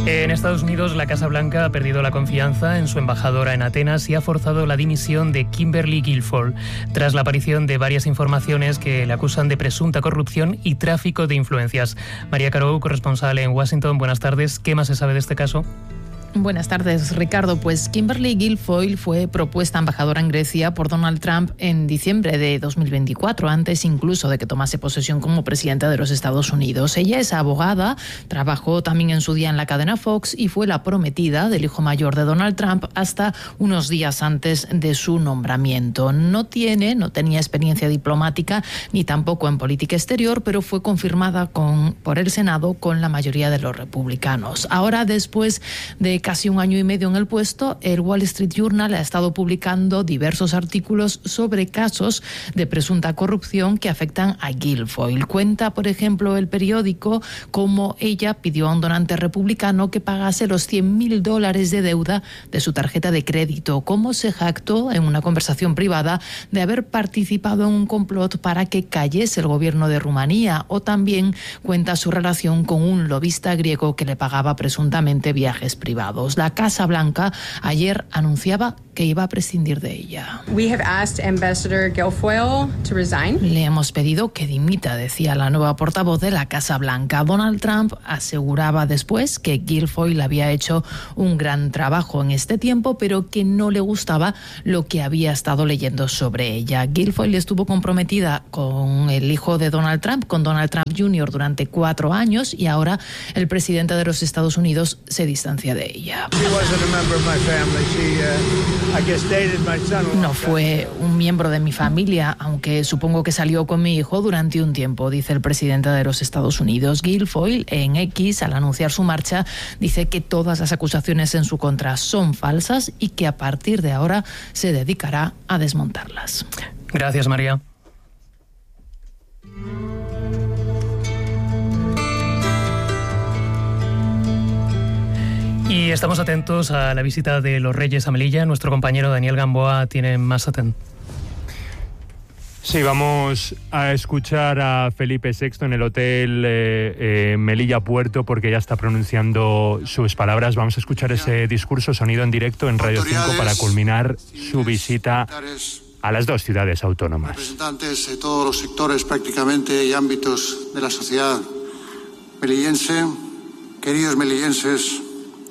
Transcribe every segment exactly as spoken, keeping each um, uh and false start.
En Estados Unidos, la Casa Blanca ha perdido la confianza en su embajadora en Atenas y ha forzado la dimisión de Kimberly Guilfoyle, tras la aparición de varias informaciones que le acusan de presunta corrupción y tráfico de influencias. María Caro, corresponsal en Washington, buenas tardes. ¿Qué más se sabe de este caso? Buenas tardes, Ricardo. Pues Kimberly Guilfoyle fue propuesta embajadora en Grecia por Donald Trump en diciembre de dos mil veinticuatro, antes incluso de que tomase posesión como presidenta de los Estados Unidos. Ella es abogada, trabajó también en su día en la cadena Fox y fue la prometida del hijo mayor de Donald Trump hasta unos días antes de su nombramiento. No tiene, no tenía experiencia diplomática ni tampoco en política exterior, pero fue confirmada con, por el Senado con la mayoría de los republicanos. Ahora, después de casi un año y medio en el puesto, el Wall Street Journal ha estado publicando diversos artículos sobre casos de presunta corrupción que afectan a Guilfoyle. Cuenta, por ejemplo, el periódico cómo ella pidió a un donante republicano que pagase los cien mil dólares de deuda de su tarjeta de crédito, cómo se jactó en una conversación privada de haber participado en un complot para que cayese el gobierno de Rumanía, o también cuenta su relación con un lobista griego que le pagaba presuntamente viajes privados. La Casa Blanca ayer anunciaba que iba a prescindir de ella. We have asked Ambassador Guilfoyle to resign. Le hemos pedido que dimita, decía la nueva portavoz de la Casa Blanca. Donald Trump aseguraba después que Guilfoyle había hecho un gran trabajo en este tiempo, pero que no le gustaba lo que había estado leyendo sobre ella. Guilfoyle estuvo comprometida con el hijo de Donald Trump, con Donald Trump junior, durante cuatro años, y ahora el presidente de los Estados Unidos se distancia de ella. No fue un miembro de mi familia, aunque supongo que salió con mi hijo durante un tiempo, dice el presidente de los Estados Unidos. Guilfoyle, en X, al anunciar su marcha, dice que todas las acusaciones en su contra son falsas y que a partir de ahora se dedicará a desmontarlas. Gracias, María. Y estamos atentos a la visita de los Reyes a Melilla. Nuestro compañero Daniel Gamboa tiene más atención. Sí, vamos a escuchar a Felipe sexto en el hotel eh, eh, Melilla Puerto, porque ya está pronunciando sus palabras. Vamos a escuchar ese discurso, sonido en directo en Radio cinco, para culminar su visita a las dos ciudades autónomas. Representantes de todos los sectores prácticamente y ámbitos de la sociedad melillense, queridos melillenses,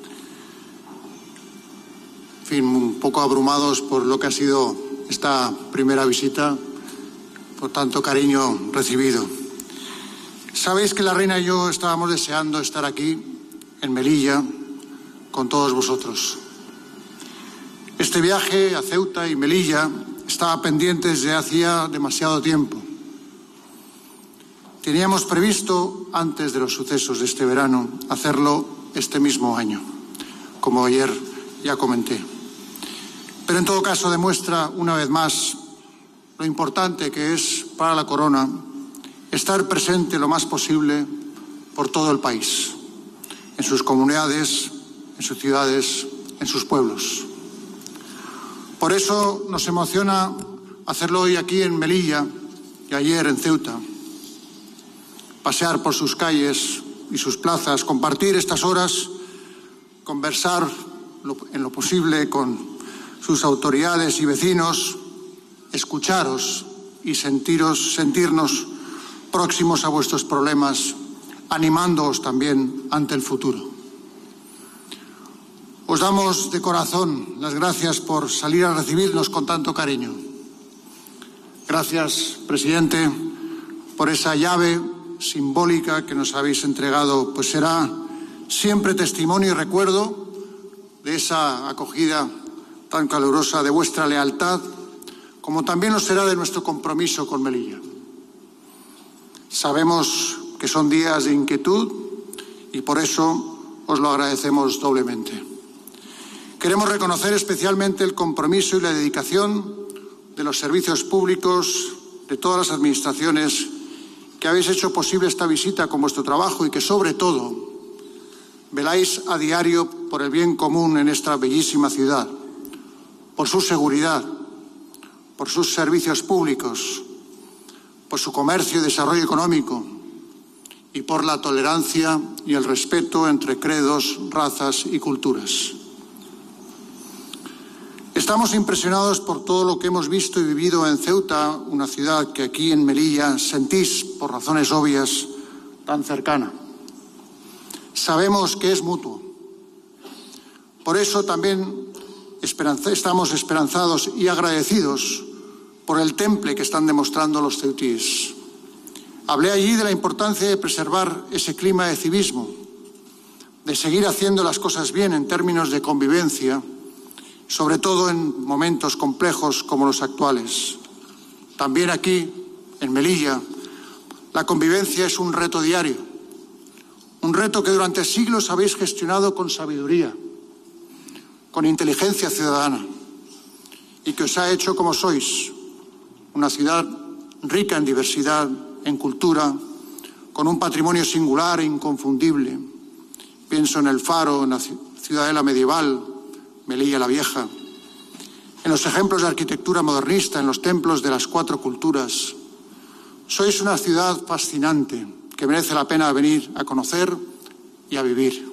en fin, un poco abrumados por lo que ha sido esta primera visita, por tanto cariño recibido. Sabéis que la reina y yo estábamos deseando estar aquí, en Melilla, con todos vosotros. Este viaje a Ceuta y Melilla estaba pendiente desde hacía demasiado tiempo. Teníamos previsto, antes de los sucesos de este verano, hacerlo este mismo año, como ayer ya comenté. Pero en todo caso demuestra una vez más lo importante que es para la corona estar presente lo más posible por todo el país, en sus comunidades, en sus ciudades, en sus pueblos. Por eso nos emociona hacerlo hoy aquí en Melilla y ayer en Ceuta, pasear por sus calles y sus plazas, compartir estas horas, conversar en lo posible con sus autoridades y vecinos, escucharos y sentiros, sentirnos próximos a vuestros problemas, animándoos también ante el futuro. Os damos de corazón las gracias por salir a recibirnos con tanto cariño. Gracias, presidente, por esa llave simbólica que nos habéis entregado, pues será siempre testimonio y recuerdo de esa acogida tan calurosa, de vuestra lealtad, como también lo será de nuestro compromiso con Melilla. Sabemos que son días de inquietud y por eso os lo agradecemos doblemente. Queremos reconocer especialmente el compromiso y la dedicación de los servicios públicos, de todas las administraciones que habéis hecho posible esta visita con vuestro trabajo y que, sobre todo, veláis a diario por el bien común en esta bellísima ciudad, por su seguridad, por sus servicios públicos, por su comercio y desarrollo económico y por la tolerancia y el respeto entre credos, razas y culturas. Estamos impresionados por todo lo que hemos visto y vivido en Ceuta, una ciudad que aquí en Melilla sentís, por razones obvias, tan cercana. Sabemos que es mutuo. Por eso también esperanza, estamos esperanzados y agradecidos por el temple que están demostrando los ceutíes. Hablé allí de la importancia de preservar ese clima de civismo, de seguir haciendo las cosas bien en términos de convivencia, sobre todo en momentos complejos como los actuales. También aquí, en Melilla, la convivencia es un reto diario, un reto que durante siglos habéis gestionado con sabiduría, con inteligencia ciudadana, y que os ha hecho como sois, una ciudad rica en diversidad, en cultura, con un patrimonio singular e inconfundible. Pienso en el Faro, en la ciudadela medieval, Melilla la Vieja, en los ejemplos de arquitectura modernista, en los templos de las cuatro culturas. Sois una ciudad fascinante que merece la pena venir a conocer y a vivir.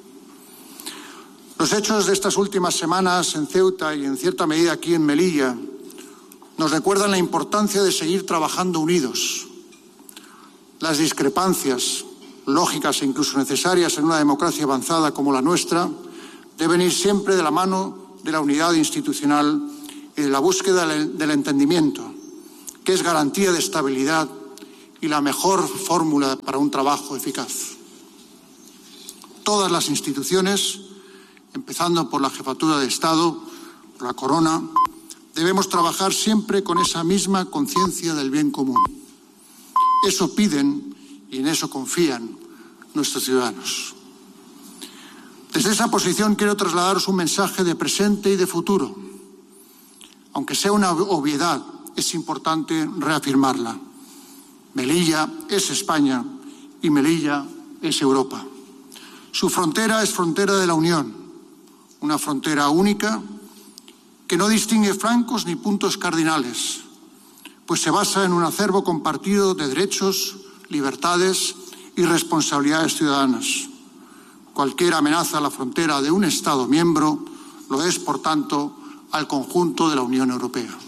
Los hechos de estas últimas semanas en Ceuta y en cierta medida aquí en Melilla nos recuerdan la importancia de seguir trabajando unidos. Las discrepancias, lógicas e incluso necesarias en una democracia avanzada como la nuestra, deben ir siempre de la mano de la unidad institucional y de la búsqueda del entendimiento, que es garantía de estabilidad y la mejor fórmula para un trabajo eficaz. Todas las instituciones, empezando por la Jefatura de Estado, por la Corona, debemos trabajar siempre con esa misma conciencia del bien común. Eso piden y en eso confían nuestros ciudadanos. Desde esa posición quiero trasladaros un mensaje de presente y de futuro. Aunque sea una obviedad, es importante reafirmarla. Melilla es España y Melilla es Europa. Su frontera es frontera de la Unión, una frontera única que no distingue flancos ni puntos cardinales, pues se basa en un acervo compartido de derechos, libertades y responsabilidades ciudadanas. Cualquier amenaza a la frontera de un Estado miembro lo es, por tanto, al conjunto de la Unión Europea.